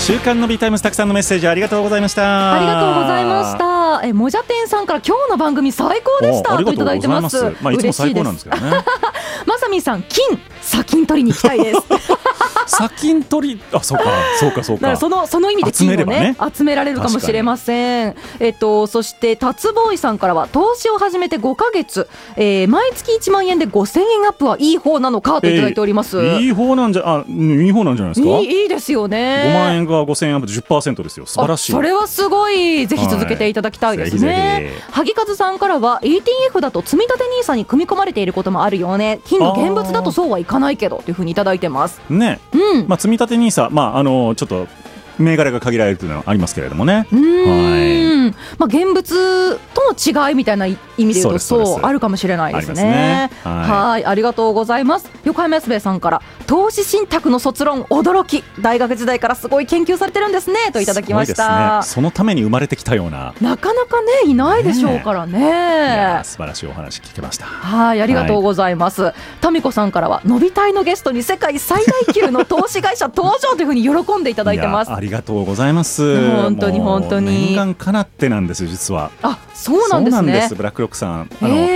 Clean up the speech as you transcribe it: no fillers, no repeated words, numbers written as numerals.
週刊のビータイムズ、たくさんのメッセージありがとうございました。 ありがとうございました。もじゃてんさんから今日の番組最高でしたといただいてます。 いつも最高なんですけどね。 まさみさん、砂金取りに行きたいです。 砂金取り、そうか。だからその意味で金をね集められるかもしれません。そしてタツボーイさんからは、投資を始めて5ヶ月、毎月1万円で5000円アップはいい方なのかといただいております。 いい方なんじゃないですか。 いいですよね。 5万円が5000円アップで 10% ですよ。素晴らしい。 それはすごい。ぜひ続けていただきたいですね。萩和さんからは ETF だと積立 NISA に組み込まれていることもあるよね。金の現物だとそうはいかないけどというふうにいただいてますね。積立 NISA、ちょっと銘柄が限られるというのはありますけれどもね。現物との違いみたいな意味で言うとそうあるかもしれないですね。ありがとうございます。横山康兵衛さんから、投資信託の卒論驚き、大学時代からすごい研究されてるんですねといただきました。 そのために生まれてきたような、 なかなかねいないでしょうからね。 素晴らしいお話聞けました。 ありがとうございます。タミコさんからは、のびたいのゲストに世界最大級の投資会社登場というふうに喜んでいただいてます。 ありがとうございます。 本当に念願かなってなんですよ、実は。 そうなんですね。 ブラックロックさん